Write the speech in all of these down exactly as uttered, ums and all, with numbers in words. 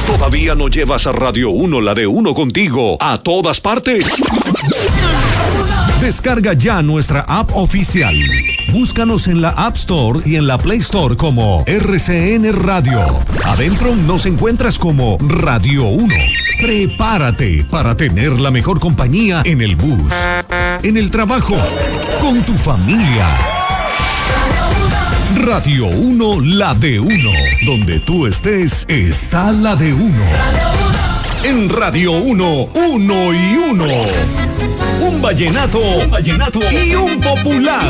¿Todavía no llevas a Radio uno, la de uno contigo, a todas partes? Descarga ya nuestra app oficial. Búscanos en la App Store y en la Play Store como R C N Radio. Adentro nos encuentras como Radio uno. Prepárate para tener la mejor compañía en el bus, en el trabajo, con tu familia. Radio uno, la de uno. Donde tú estés, está la de uno. En Radio uno, uno y uno. Un vallenato, un vallenato y un popular.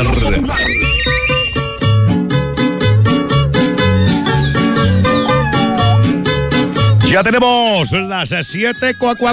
Ya tenemos las siete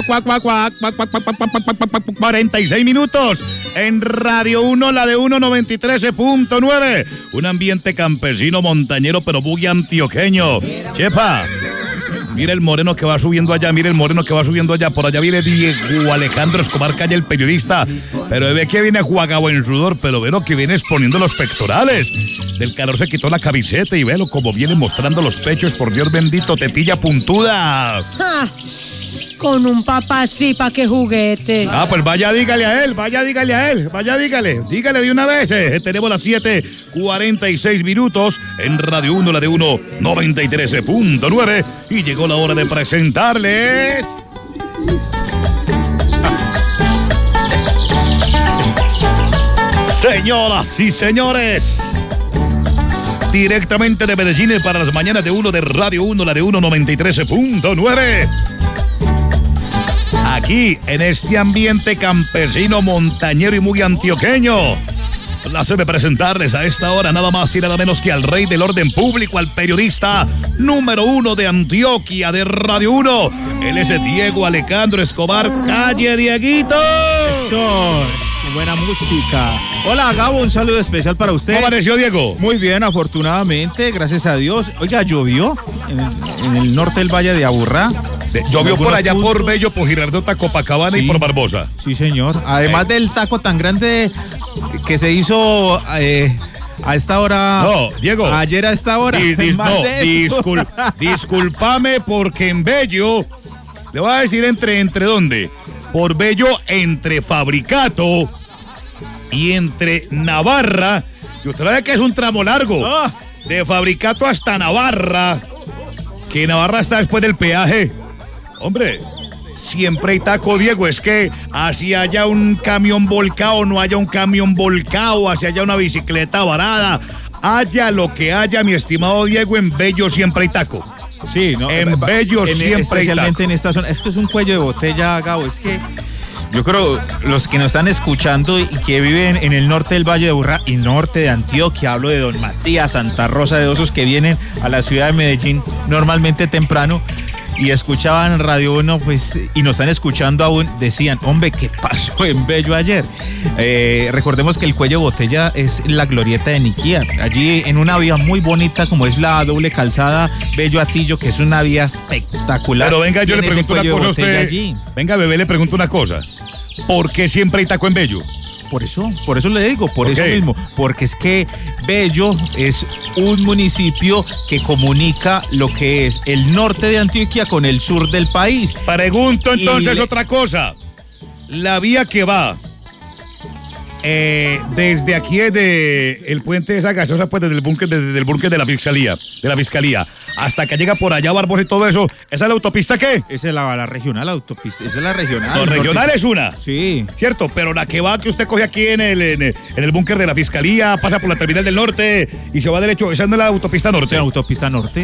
cuarenta y seis minutos en Radio uno, la de uno noventa y tres punto nueve. Un ambiente campesino, montañero, pero muy antioqueño. Chepa, mira el moreno que va subiendo allá, mira el moreno que va subiendo allá. Por allá viene Diego Alejandro Escobar Calle, el periodista. Pero ve que viene juagado en sudor, pero ve lo que viene exponiendo los pectorales. Del calor se quitó la camiseta y velo como viene mostrando los pechos, por Dios bendito, tetilla puntuda. ¡Ja! Con un papá así, ¿pa' qué juguete? Ah, pues vaya dígale a él, vaya dígale a él, vaya dígale, dígale de una vez. Eh. Tenemos las siete cuarenta y seis minutos en Radio uno, la de uno noventa y tres punto nueve. Y llegó la hora de presentarles... Señoras y señores, directamente de Medellín para las mañanas de uno de Radio uno, la de uno noventa y tres punto nueve. Aquí, en este ambiente campesino, montañero y muy antioqueño. Placer de presentarles a esta hora nada más y nada menos que al rey del orden público, al periodista número uno de Antioquia, de Radio uno. Él es Diego Alejandro Escobar Calle. Dieguito. Eso. Buena música. Hola, Gabo, un saludo especial para usted. ¿Cómo amaneció, Diego? Muy bien, afortunadamente, gracias a Dios. Oiga, llovió en el, en el norte del Valle de Aburrá. De, llovió por allá puntos. Por Bello, por Girardota, Copacabana, sí, y por Barbosa. Sí, señor. Además eh. del taco tan grande que se hizo eh, a esta hora. No, Diego. Ayer a esta hora. Di, di, no, discul, disculpame porque en Bello, le voy a decir entre, entre dónde. Por Bello, entre Fabricato y entre Navarra. Y usted sabe que es un tramo largo. Ah. De Fabricato hasta Navarra. Que Navarra está después del peaje. Hombre, siempre hay taco, Diego. Es que así haya un camión volcado, no haya un camión volcado, así haya una bicicleta varada, haya lo que haya, mi estimado Diego, en Bello siempre hay taco. Sí, no, en Bello en, siempre hay taco. Especialmente en esta zona. Esto es un cuello de botella, Gabo. Es que yo creo los que nos están escuchando y que viven en el norte del Valle de Aburrá y norte de Antioquia, hablo de Don Matías, Santa Rosa de Osos, que vienen a la ciudad de Medellín normalmente temprano y escuchaban Radio uno, pues, y nos están escuchando aún, decían, hombre, ¿qué pasó en Bello ayer? Eh, recordemos que el cuello de botella es la glorieta de Niquía, allí en una vía muy bonita como es la doble calzada Bello Atillo, que es una vía espectacular. Pero venga, yo le pregunto una cosa a usted. Allí. Venga, bebé, le pregunto una cosa. ¿Por qué siempre hay taco en Bello? Por eso, por eso le digo, por okay. eso mismo, porque es que Bello es un municipio que comunica lo que es el norte de Antioquia con el sur del país. Pregunto entonces le... otra cosa, la vía que va eh, desde aquí de el puente de esa gaseosa, pues desde el búnker, desde el búnker de la fiscalía, de la fiscalía, hasta que llega por allá Barbosa y todo eso, ¿esa es la autopista qué? Esa es la, la regional, la autopista, esa es la regional. No, regional es una. Sí. Cierto, pero la que va, que usted coge aquí en el, en el, en el búnker de la fiscalía, pasa por la terminal del norte y se va derecho, esa no es la autopista norte. Sí, la autopista norte.